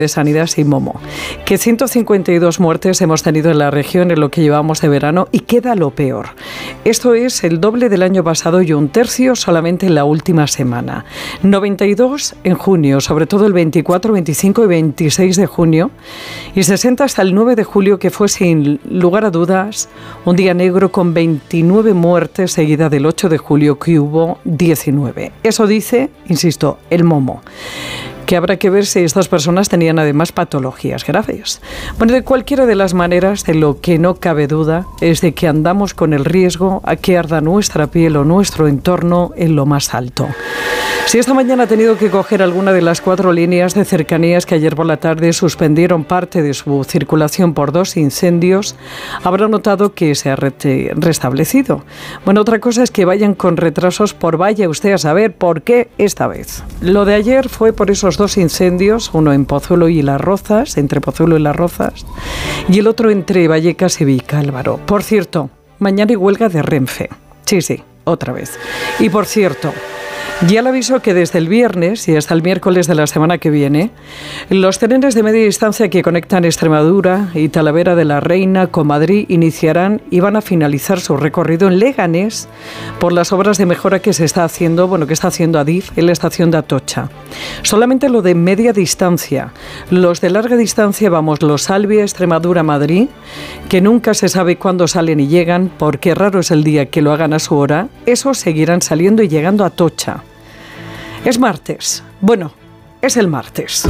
de Sanidad sin momo, que 152 muertes hemos tenido en la región en lo que llevamos de verano y queda lo peor. Esto es el doble del año pasado y un tercio solamente en la última semana. 92 en junio, sobre todo el 24, 25 y 26 de junio, y 60 hasta el 9 de julio, que fue sin lugar a dudas un día negro con 29 muertes, seguida del 8 de julio que hubo 19. Eso dice, insisto, el momo, que habrá que ver si estas personas tenían además patologías graves. Bueno, de cualquiera de las maneras, de lo que no cabe duda es de que andamos con el riesgo a que arda nuestra piel o nuestro entorno en lo más alto. Si esta mañana ha tenido que coger alguna de las 4 líneas de cercanías que ayer por la tarde suspendieron parte de su circulación por 2 incendios, habrá notado que se ha restablecido. Bueno, otra cosa es que vayan con retrasos por vaya usted a saber por qué esta vez. Lo de ayer fue por esos 2 incendios, uno en Pozuelo y Las Rozas, entre Pozuelo y Las Rozas, y el otro entre Vallecas y Vicálvaro. Por cierto, mañana hay huelga de Renfe. Sí, otra vez. Y por cierto, ya le aviso que desde el viernes y hasta el miércoles de la semana que viene, los trenes de media distancia que conectan Extremadura y Talavera de la Reina con Madrid iniciarán y van a finalizar su recorrido en Leganés por las obras de mejora que se está haciendo, que está haciendo Adif en la estación de Atocha. Solamente lo de media distancia. Los de larga distancia, los Albia, Extremadura, Madrid, que nunca se sabe cuándo salen y llegan, porque raro es el día que lo hagan a su hora, esos seguirán saliendo y llegando a Atocha. Es martes. Bueno, es el martes.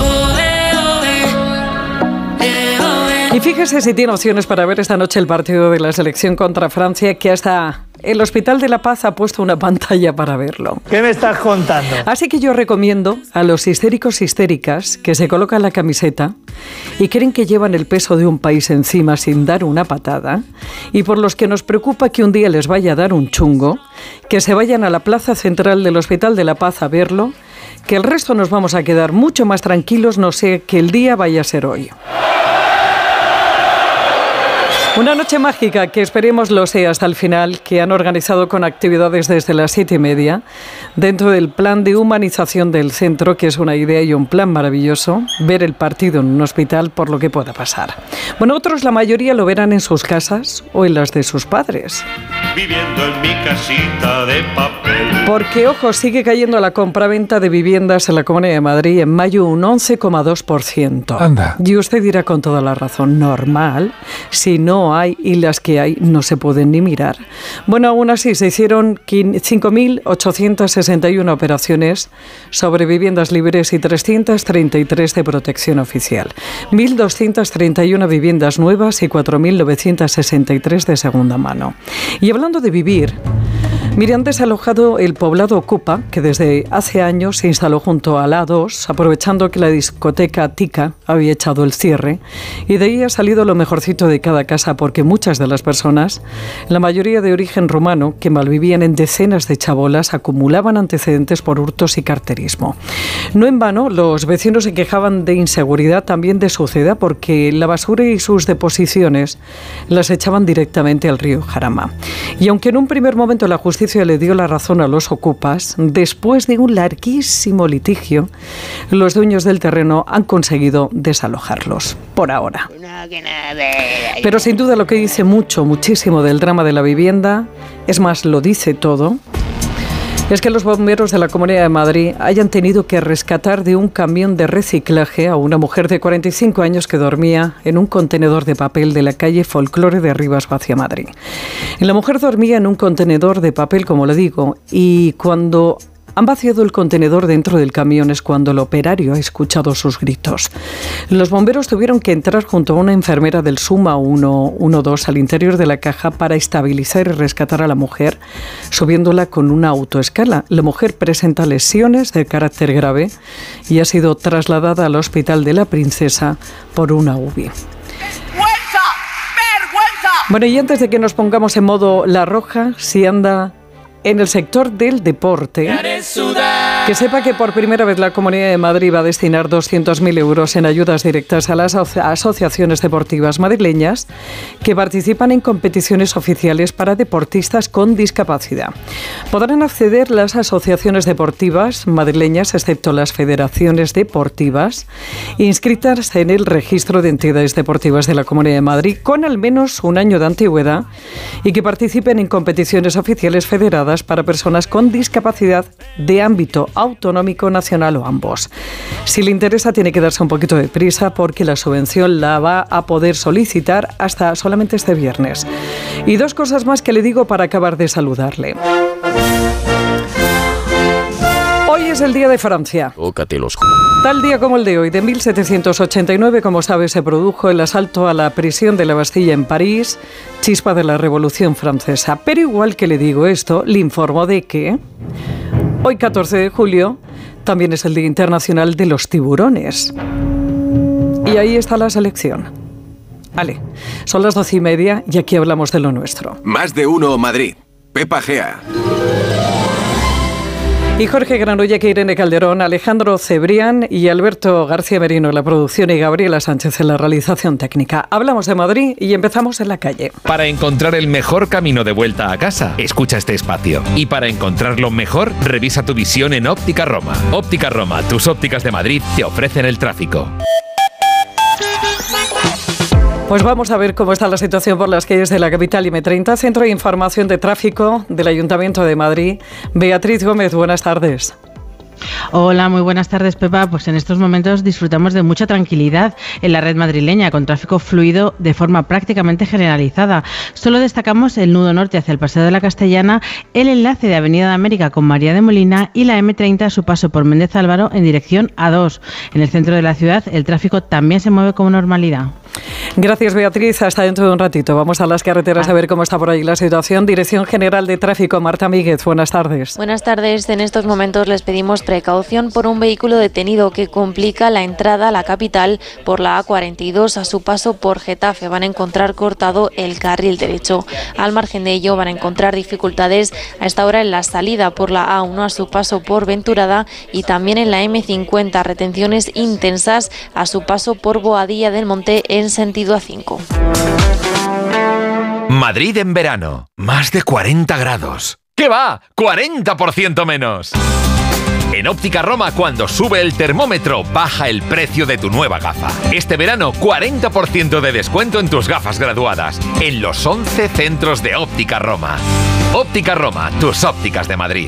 Y fíjese si tiene opciones para ver esta noche el partido de la selección contra Francia, que hasta el Hospital de la Paz ha puesto una pantalla para verlo. ¿Qué me estás contando? Así que yo recomiendo a los histéricos histéricas que se colocan la camiseta y creen que llevan el peso de un país encima sin dar una patada, y por los que nos preocupa que un día les vaya a dar un chungo, que se vayan a la plaza central del Hospital de la Paz a verlo, que el resto nos vamos a quedar mucho más tranquilos, no sé que el día vaya a ser hoy. Una noche mágica que esperemos lo sea hasta el final, que han organizado con actividades desde las 7:30 dentro del plan de humanización del centro, que es una idea y un plan maravilloso, ver el partido en un hospital por lo que pueda pasar. Bueno, otros, la mayoría, lo verán en sus casas o en las de sus padres. Viviendo en mi casita de papel. Porque, ojo, sigue cayendo la compraventa de viviendas en la Comunidad de Madrid en mayo un 11,2%. Anda. Y usted dirá con toda la razón, normal, si no hay, y las que hay no se pueden ni mirar. Bueno, aún así se hicieron 5.861 operaciones sobre viviendas libres y 333 de protección oficial. 1.231 viviendas nuevas y 4.963 de segunda mano. Y hablando de vivir, mire, han desalojado el poblado Ocupa, que desde hace años se instaló junto a la A2, aprovechando que la discoteca Tica había echado el cierre, y de ahí ha salido lo mejorcito de cada casa, porque muchas de las personas, la mayoría de origen rumano, que malvivían en decenas de chabolas, acumulaban antecedentes por hurtos y carterismo. No en vano, los vecinos se quejaban de inseguridad también de su ciudad, porque la basura y sus deposiciones las echaban directamente al río Jarama. Y aunque en un primer momento la justicia le dio la razón a los ocupas, después de un larguísimo litigio, los dueños del terreno han conseguido desalojarlos, por ahora. Pero sin duda lo que dice muchísimo del drama de la vivienda, es más, lo dice todo, es que los bomberos de la Comunidad de Madrid hayan tenido que rescatar de un camión de reciclaje a una mujer de 45 años que dormía en un contenedor de papel de la calle Folclore de Rivas hacia Madrid. Y la mujer dormía en un contenedor de papel, como le digo, y cuando han vaciado el contenedor dentro del camión es cuando el operario ha escuchado sus gritos. Los bomberos tuvieron que entrar junto a una enfermera del Suma 112 al interior de la caja para estabilizar y rescatar a la mujer, subiéndola con una autoescala. La mujer presenta lesiones de carácter grave y ha sido trasladada al Hospital de la Princesa por una UBI. Bueno, y antes de que nos pongamos en modo La Roja, si anda en el sector del deporte, Que sepa que por primera vez la Comunidad de Madrid va a destinar 200.000 euros en ayudas directas a las asociaciones deportivas madrileñas que participan en competiciones oficiales para deportistas con discapacidad. Podrán acceder las asociaciones deportivas madrileñas, excepto las federaciones deportivas, inscritas en el registro de entidades deportivas de la Comunidad de Madrid con al menos un año de antigüedad y que participen en competiciones oficiales federadas para personas con discapacidad de ámbito autonómico, nacional o ambos. Si le interesa, tiene que darse un poquito de prisa porque la subvención la va a poder solicitar hasta solamente este viernes. Y dos cosas más que le digo para acabar de saludarle. Hoy es el Día de Francia. Tal día como el de hoy, de 1789, como sabe, se produjo el asalto a la prisión de la Bastilla en París, chispa de la Revolución Francesa. Pero igual que le digo esto, le informo de que hoy, 14 de julio, también es el Día Internacional de los Tiburones. Y ahí está la selección. Vale, son las 12:30 y aquí hablamos de lo nuestro. Más de uno Madrid. Pepa Gea. Y Jorge Granollers, Irene Calderón, Alejandro Cebrián y Alberto García Merino en la producción y Gabriela Sánchez en la realización técnica. Hablamos de Madrid y empezamos en la calle. Para encontrar el mejor camino de vuelta a casa, escucha este espacio. Y para encontrarlo mejor, revisa tu visión en Óptica Roma. Óptica Roma, tus ópticas de Madrid, te ofrecen el tráfico. Pues vamos a ver cómo está la situación por las calles de la capital y M30, Centro de Información de Tráfico del Ayuntamiento de Madrid. Beatriz Gómez, buenas tardes. Hola, muy buenas tardes, Pepa. Pues en estos momentos disfrutamos de mucha tranquilidad en la red madrileña, con tráfico fluido de forma prácticamente generalizada. Solo destacamos el nudo norte hacia el Paseo de la Castellana, el enlace de Avenida de América con María de Molina y la M30 a su paso por Méndez Álvaro en dirección A2. En el centro de la ciudad el tráfico también se mueve con normalidad. Gracias, Beatriz. Hasta dentro de un ratito. Vamos a las carreteras a ver cómo está por ahí la situación. Dirección General de Tráfico, Marta Míguez. Buenas tardes. Buenas tardes. En estos momentos les pedimos precaución por un vehículo detenido que complica la entrada a la capital por la A42 a su paso por Getafe. Van a encontrar cortado el carril derecho. Al margen de ello van a encontrar dificultades a esta hora en la salida por la A1 a su paso por Venturada y también en la M50. Retenciones intensas a su paso por Boadilla del Monte en sentido A5. Madrid en verano. Más de 40 grados. ¿Qué va? ¡40% menos! En Óptica Roma, cuando sube el termómetro, baja el precio de tu nueva gafa. Este verano, 40% de descuento en tus gafas graduadas, en los 11 centros de Óptica Roma. Óptica Roma, tus ópticas de Madrid.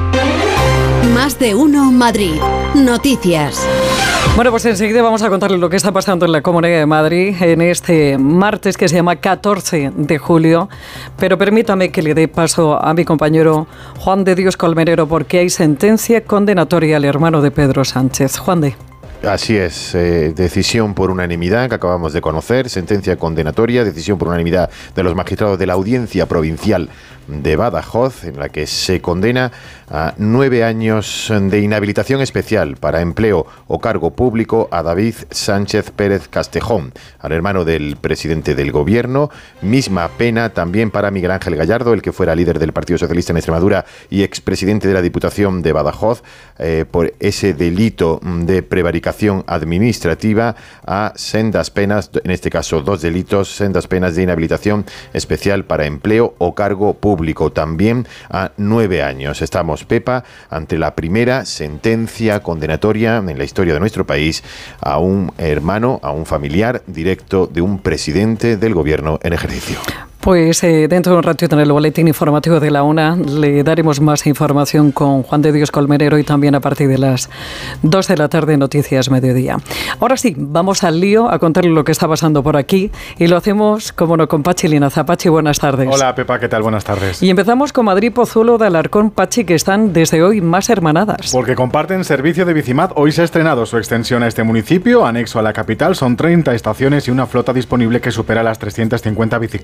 Más de uno Madrid. Noticias. Bueno, pues enseguida vamos a contarles lo que está pasando en la Comunidad de Madrid en este martes que se llama 14 de julio. Pero permítame que le dé paso a mi compañero Juan de Dios Colmenero porque hay sentencia condenatoria al hermano de Pedro Sánchez. Juan de. Así es, decisión por unanimidad que acabamos de conocer, sentencia condenatoria, decisión por unanimidad de los magistrados de la Audiencia Provincial de Badajoz, en la que se condena a 9 años de inhabilitación especial para empleo o cargo público a David Sánchez Pérez Castejón, al hermano del presidente del Gobierno. Misma pena también para Miguel Ángel Gallardo, el que fuera líder del Partido Socialista en Extremadura y expresidente de la Diputación de Badajoz, por ese delito de prevaricación administrativa, a sendas penas, en este caso 2 delitos, sendas penas de inhabilitación especial para empleo o cargo público, también a 9 años. Estamos, Pepa, ante la primera sentencia condenatoria en la historia de nuestro país a un hermano, a un familiar directo de un presidente del Gobierno en ejercicio. Pues dentro de un ratito en el boletín informativo de la UNA le daremos más información con Juan de Dios Colmenero y también a partir de las 2 de la tarde Noticias Mediodía. Ahora sí, vamos al lío a contarle lo que está pasando por aquí y lo hacemos, como no, con Pachi Linaza. Pachi, buenas tardes. Hola, Pepa, ¿qué tal? Buenas tardes. Y empezamos con Madrid, Pozuelo de Alarcón, Pachi, que están desde hoy más hermanadas. Porque comparten servicio de Bicimad. Hoy se ha estrenado su extensión a este municipio, anexo a la capital. Son 30 estaciones y una flota disponible que supera las 350 bicicletas. Con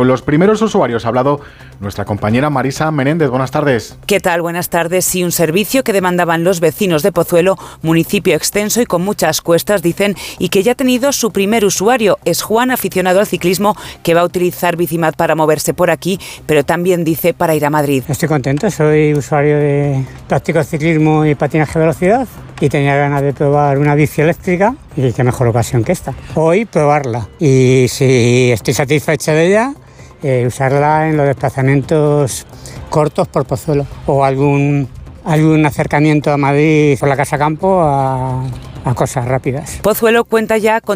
Con los primeros usuarios ha hablado nuestra compañera Marisa Menéndez. Buenas tardes. ¿Qué tal? Buenas tardes. Sí, un servicio que demandaban los vecinos de Pozuelo, municipio extenso y con muchas cuestas, dicen, y que ya ha tenido su primer usuario. Es Juan, aficionado al ciclismo, que va a utilizar Bicimad para moverse por aquí, pero también dice para ir a Madrid. Estoy contento, soy usuario de práctico ciclismo y patinaje de velocidad y tenía ganas de probar una bici eléctrica y qué mejor ocasión que esta. Hoy probarla y si estoy satisfecha de ella, usarla en los desplazamientos cortos por Pozuelo o algún acercamiento a Madrid por la Casa Campo a cosas rápidas. Pozuelo cuenta ya con